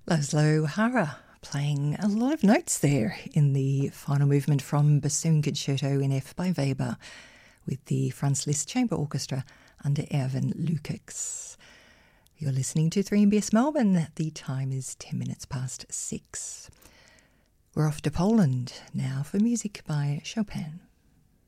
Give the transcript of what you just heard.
Laszlo Hara playing a lot of notes there in the final movement from Bassoon Concerto in F by Weber with the Franz Liszt Chamber Orchestra under Erwin Lukacs. You're listening to 3MBS Melbourne. The time is 10 minutes past 6. We're off to Poland now for music by Chopin.